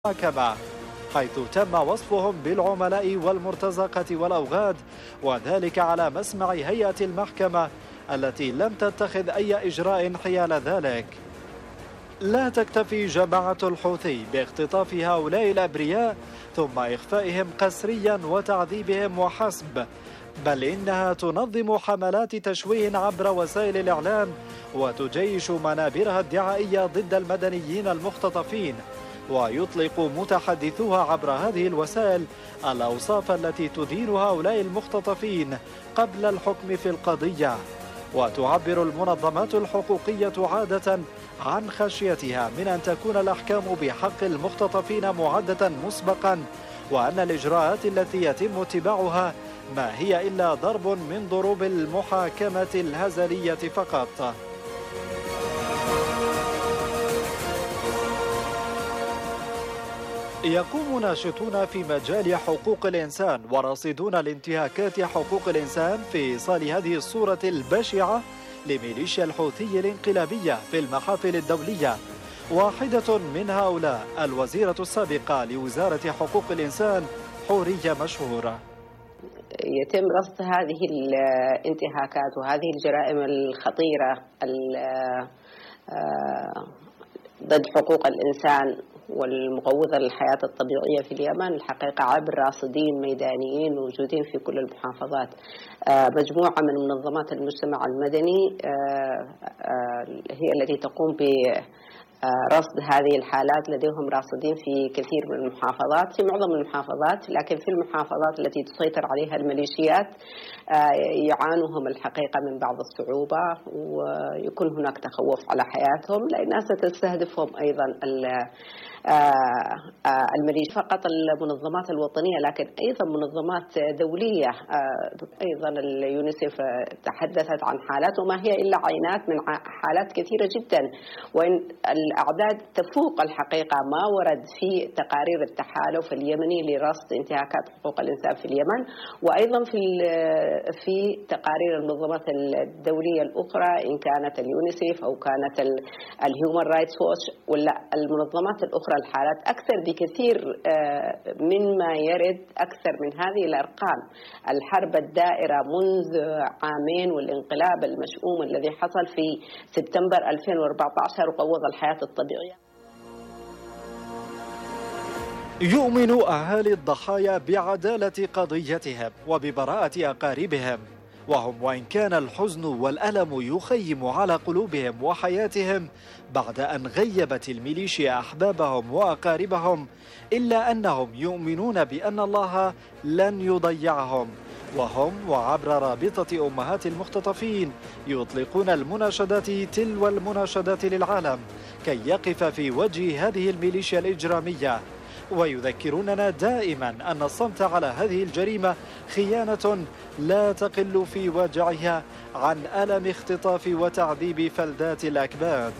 المحاكمة، حيث تم وصفهم بالعملاء والمرتزقة والأوغاد، وذلك على مسمع هيئة المحكمة التي لم تتخذ أي إجراء حيال ذلك. لا تكتفي جماعة الحوثي باختطاف هؤلاء الأبرياء ثم إخفائهم قسريا وتعذيبهم وحسب، بل إنها تنظم حملات تشويه عبر وسائل الإعلام وتجيش منابرها الدعائية ضد المدنيين المختطفين، ويطلق متحدثوها عبر هذه الوسائل الأوصاف التي تدين هؤلاء المختطفين قبل الحكم في القضية. وتعبر المنظمات الحقوقية عادة عن خشيتها من أن تكون الأحكام بحق المختطفين معدة مسبقا، وأن الإجراءات التي يتم اتباعها ما هي إلا ضرب من ضروب المحاكمة الهزلية فقط. يقوم ناشطون في مجال حقوق الإنسان وراصدون لانتهاكات حقوق الإنسان في إيصال هذه الصورة البشعة لميليشيا الحوثي الانقلابية في المحافل الدولية. واحدة من هؤلاء الوزيرة السابقة لوزارة حقوق الإنسان حورية مشهورة. يتم رصد هذه الانتهاكات وهذه الجرائم الخطيرة ضد حقوق الإنسان والمقوضة للحياة الطبيعية في اليمن الحقيقة عبر راصدين ميدانيين موجودين في كل المحافظات. مجموعة من منظمات المجتمع المدني هي التي تقوم برصد هذه الحالات. لديهم راصدين في كثير من المحافظات، في معظم المحافظات، لكن في المحافظات التي تسيطر عليها الميليشيات يعانوهم الحقيقة من بعض الصعوبة، ويكون هناك تخوف على حياتهم لأنها ستستهدفهم أيضا الميليشيا، فقط المنظمات الوطنية لكن أيضا منظمات دولية. أيضا اليونيسيف تحدثت عن حالات وما هي إلا عينات من حالات كثيرة جدا، وإن الأعداد تفوق الحقيقة ما ورد في تقارير التحالف اليمني لرصد انتهاكات حقوق الإنسان في اليمن، وأيضا في تقارير المنظمات الدولية الأخرى إن كانت اليونيسيف أو كانت الهيومن رايتس ووتش ولا المنظمات الأخرى. الحالات أكثر بكثير مما يرد، أكثر من هذه الأرقام. الحرب الدائرة منذ عامين والانقلاب المشؤوم الذي حصل في سبتمبر 2014 وقوض الحياة الطبيعية. يؤمن أهالي الضحايا بعدالة قضيتهم وببراءة أقاربهم، وهم وإن كان الحزن والألم يخيم على قلوبهم وحياتهم بعد أن غيبت الميليشيا أحبابهم وأقاربهم، إلا أنهم يؤمنون بأن الله لن يضيعهم، وهم وعبر رابطة أمهات المختطفين يطلقون المناشدات تلو المناشدات للعالم كي يقف في وجه هذه الميليشيا الإجرامية، ويذكروننا دائما أن الصمت على هذه الجريمة خيانة لا تقل في وجعها عن ألم اختطاف وتعذيب فلذات الأكباد.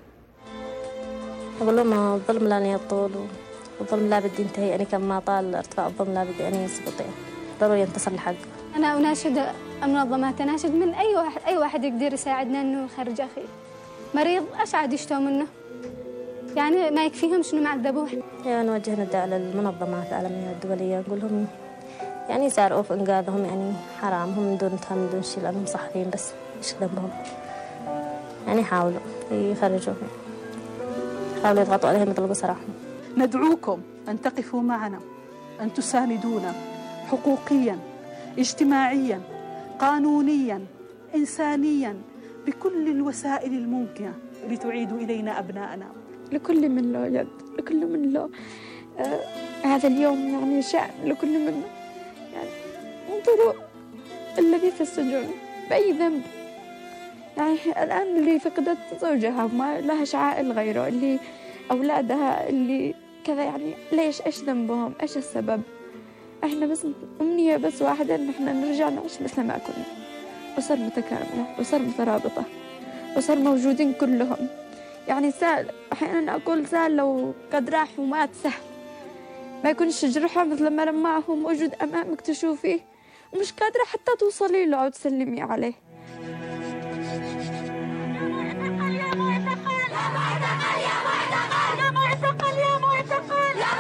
أقول لهم الظلم لن يطول، والظلم لا بد ينتهي، يعني كما طال ارتفاع الظلم لا بد أن يسقط، ضروري ينتصر الحق. أنا أناشد المنظمات، أناشد من أي واحد يقدر يساعدنا إنه يخرج أخي مريض أسعد يشتوا منه، يعني ما يكفيهمش إنه معذبوه. يعني نوجه نداء للمنظمات العالمية والدولية، نقول لهم يعني يسارعوا في إنقاذهم، يعني حرام هم من دون تهم من دون شيء لأنهم صحفيين بس إيش ذنبهم، يعني يحاولوا يخرجوهم، يحاولوا يضغطوا عليهم يطلقوا سراحهم. ندعوكم أن تقفوا معنا، أن تساندونا حقوقيا، اجتماعيا، قانونيا، إنسانيا، بكل الوسائل الممكنة لتعيدوا إلينا أبناءنا. لكل من له يد، لكل من له هذا اليوم يعني شأن، لكل من يعني انظروا الذي في السجن بأي ذنب، يعني الآن اللي فقدت زوجها ما لها عائل غيره، اللي أولادها اللي كذا، يعني ليش؟ إيش ذنبهم؟ إيش السبب؟ إحنا بس أمنية بس واحدة إن إحنا نرجع نعيش مثل ما كنا، أسر متكاملة، أسر مترابطة، أسر موجودين كلهم. يعني سهل أحيانا أقول سهل لو قد راح ومات، سهل ما يكونش جرحه مثل ما لما هو موجود أمامك تشوفيه ومش قادرة حتى توصلي له أو تسلمي عليه.